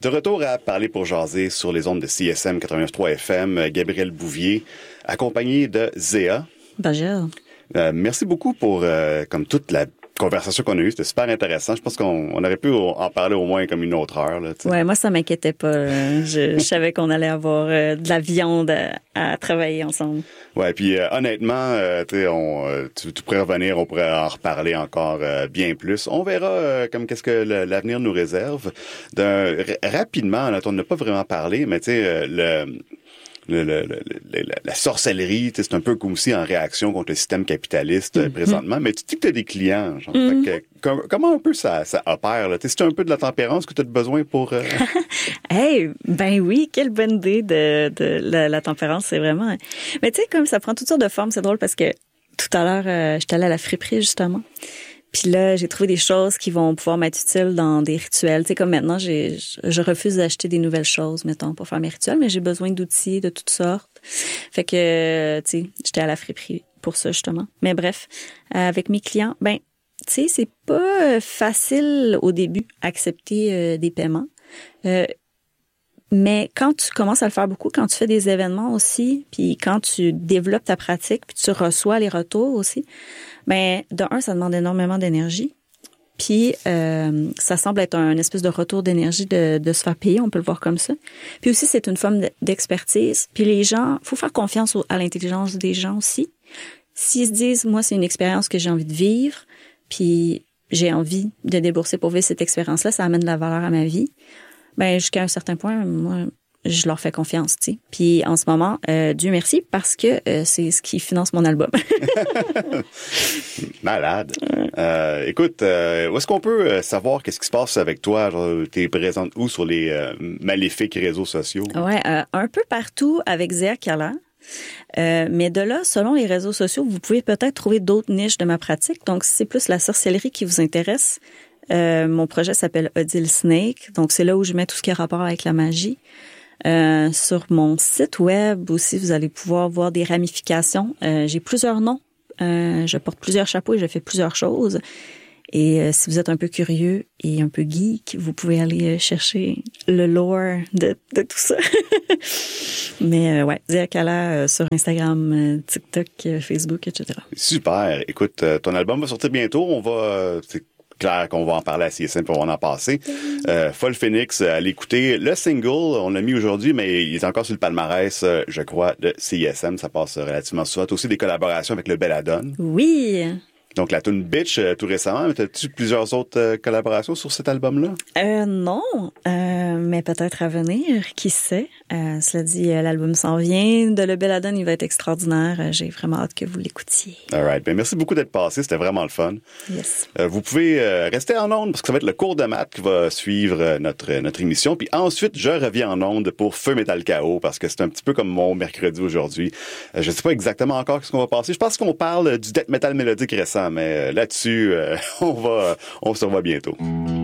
De retour à Parler pour jaser sur les ondes de CISM 89.3 FM, Gabriel Bouvier, accompagné de Zéa. Bonjour. Merci beaucoup pour comme toute la conversation qu'on a eue. C'était super intéressant. Je pense qu'on aurait pu en parler au moins comme une autre heure. Là, ouais, moi, ça m'inquiétait pas. Je savais qu'on allait avoir de la viande à travailler ensemble. Ouais, puis honnêtement, tu pourrais revenir, on pourrait en reparler encore bien plus. On verra comme qu'est-ce que l'avenir nous réserve. Rapidement, là, on n'a pas vraiment parlé, mais tu sais, la sorcellerie, c'est un peu comme aussi en réaction contre le système capitaliste présentement, mais tu dis que tu as des clients. Genre, fait que, comment un peu ça opère? Là? C'est un peu de la tempérance que tu as besoin pour... Hey, ben oui, quelle bonne idée de la tempérance, c'est vraiment... Mais tu sais, comme ça prend toutes sortes de formes, c'est drôle parce que tout à l'heure, j'étais allée à la friperie, justement. Puis là, j'ai trouvé des choses qui vont pouvoir m'être utiles dans des rituels. Tu sais, comme maintenant, je refuse d'acheter des nouvelles choses, mettons, pour faire mes rituels, mais j'ai besoin d'outils de toutes sortes. Fait que, tu sais, j'étais à la friperie pour ça, justement. Mais bref, avec mes clients, ben, tu sais, c'est pas facile au début accepter des paiements. Mais quand tu commences à le faire beaucoup, quand tu fais des événements aussi, puis quand tu développes ta pratique, puis tu reçois les retours aussi, ben de un, ça demande énormément d'énergie. Puis ça semble être un espèce de retour d'énergie de se faire payer, on peut le voir comme ça. Puis aussi, c'est une forme d'expertise. Puis les gens, faut faire confiance à l'intelligence des gens aussi. S'ils se disent, moi, c'est une expérience que j'ai envie de vivre, puis j'ai envie de débourser pour vivre cette expérience-là, ça amène de la valeur à ma vie. Ben jusqu'à un certain point, moi, je leur fais confiance, tu sais. Puis en ce moment, Dieu merci, parce que c'est ce qui finance mon album. Malade. Écoute, où est-ce qu'on peut savoir qu'est-ce qui se passe avec toi? T'es présente où sur les maléfiques réseaux sociaux? Ouais, un peu partout avec Zéa Kala. Mais de là, selon les réseaux sociaux, vous pouvez peut-être trouver d'autres niches de ma pratique. Donc, si c'est plus la sorcellerie qui vous intéresse, mon projet s'appelle Odile Snake. Donc, c'est là où je mets tout ce qui a rapport avec la magie. Sur mon site web aussi, vous allez pouvoir voir des ramifications. J'ai plusieurs noms. Je porte plusieurs chapeaux et je fais plusieurs choses. Et si vous êtes un peu curieux et un peu geek, vous pouvez aller chercher le lore de tout ça. Mais ouais, Zéa Kala sur Instagram, TikTok, Facebook, etc. Super. Écoute, ton album va sortir bientôt. On va... c'est clair qu'on va en parler à CSM pour en passer. Folle Phoenix, à l'écouter. Le single, on l'a mis aujourd'hui, mais il est encore sur le palmarès, je crois, de CISM. Ça passe relativement souvent. Tu as aussi des collaborations avec le Belladone. Oui. Donc, la tune Bitch, tout récemment. Mais as-tu plusieurs autres collaborations sur cet album-là? Non, mais peut-être à venir, qui sait. Cela dit, l'album s'en vient. De Le Belladone, il va être extraordinaire. J'ai vraiment hâte que vous l'écoutiez. All right. Ben, merci beaucoup d'être passé. C'était vraiment le fun. Yes. Vous pouvez rester en onde parce que ça va être le cours de maths qui va suivre notre émission. Puis ensuite, je reviens en onde pour Feu Métal Chaos parce que c'est un petit peu comme mon mercredi aujourd'hui. Je ne sais pas exactement encore ce qu'on va passer. Je pense qu'on parle du death metal mélodique récent, mais là-dessus, on se revoit bientôt.